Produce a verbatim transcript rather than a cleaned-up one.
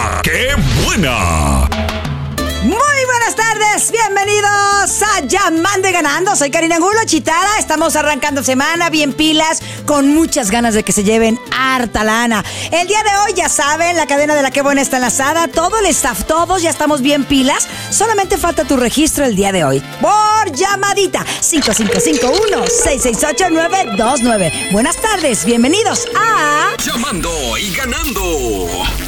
¡Qué buena! Muy buenas tardes, bienvenidos a Llamando y Ganando. Soy Karina Angulo, Chitara. Estamos arrancando semana bien pilas, con muchas ganas de que se lleven harta lana. El día de hoy, ya saben, la cadena de La Qué Buena está enlazada. Todo el staff, todos ya estamos bien pilas. Solamente falta tu registro el día de hoy. Por llamadita, cinco cinco cinco uno, seis seis ocho, nueve dos nueve. Buenas tardes, bienvenidos a Llamando y Ganando.